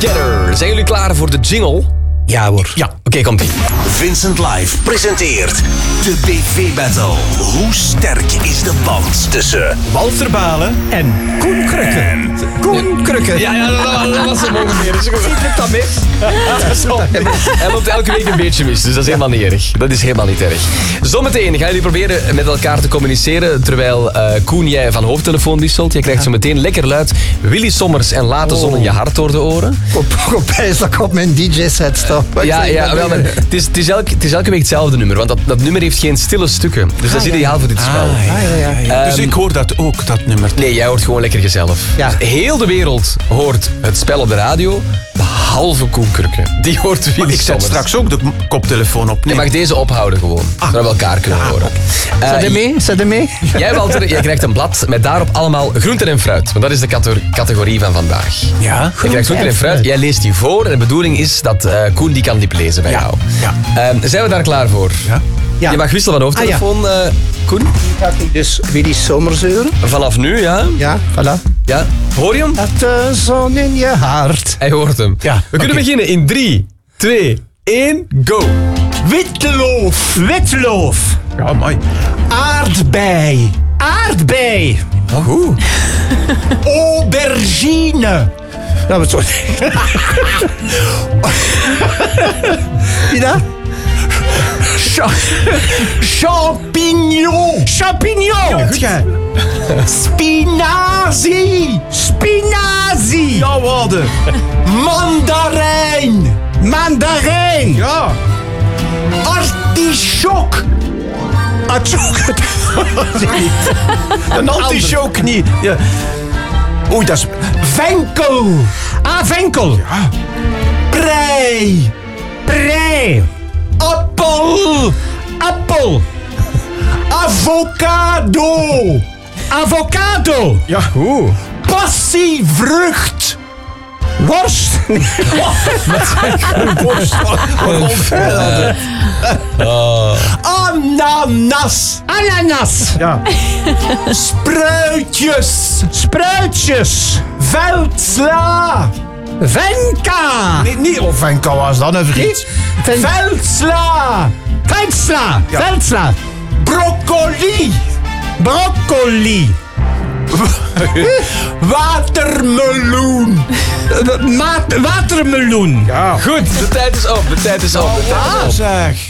Together. Zijn jullie klaar voor de jingle? Ja hoor. Ja, oké, komt-ie. Vincent Live presenteert de BV-battle. Hoe sterk is de band tussen Walter Balen en Koen Krukke. Koen Krukke. Ja, dat was hem ongeveer. Is goed. Lukt dat mis? Hij loopt elke week een beetje mis, dus dat is helemaal niet erg. Dat is helemaal niet erg. Zometeen gaan jullie proberen met elkaar te communiceren, terwijl Koen, jij van hoofdtelefoon wisselt. Jij krijgt zo meteen lekker luid Willy Sommers en Laat de zon in je hart door de oren. Opeens dat ik op mijn DJ-set sta. Ja, wel, maar het is elke week hetzelfde nummer, want dat nummer heeft geen stille stukken. Dus dat is ideaal voor dit spel. Dus ik hoor dat ook, dat nummer. Nee, jij hoort gewoon lekker jezelf. Ja. Dus heel de wereld hoort het spel op de radio, behalve Koen Krukke. Die hoort Willy Ik zet Sommers. straks ook de koptelefoon op. Je mag deze ophouden gewoon, zodat we elkaar kunnen horen. Zet hem mee? Jij, Walter, jij krijgt een blad met daarop allemaal groenten en fruit. Want dat is de categorie van vandaag. Ja? Je krijgt groenten en fruit, jij leest die voor en de bedoeling is dat Koen die kan lezen bij jou. Ja. Zijn we daar klaar voor? Ja. Ja. Je mag wisselen van hoofdtelefoon, Koen. Gaat hij dus Willy Sommers horen? Vanaf nu, ja. Ja, voilà. Ja. Hoor je hem? Met de zon in je hart. Hij hoort hem. Ja, We kunnen beginnen in 3, 2, 1, go. Witloof. Witloof. Ja, mooi. Aardbei. Aardbei. Oh, goed. Aubergine. Dat was zo. Wie dat? Champignon. Champignon. Goed, jij. Spinazie. Spinazie. Ja, waarde. Mandarijn. Mandarijn. Ja. Artichok. Artichok. Een anti-choke niet. Ja. Oei, dat is... Venkel. Ah, venkel. Ja. Prei. Prei. Appel. Appel. Avocado. Avocado. Ja, goed. Passievrucht. Worst. Ananas. Ananas. Ja. Spruitjes. Spruitjes. Veldsla. Venka. Niet of Venka was dan een vriend. Veldsla. Veldsla. Ja. Veldsla. Broccoli. Broccoli. Watermeloen. Watermeloen. Ja. Goed, de tijd is op. Zeg.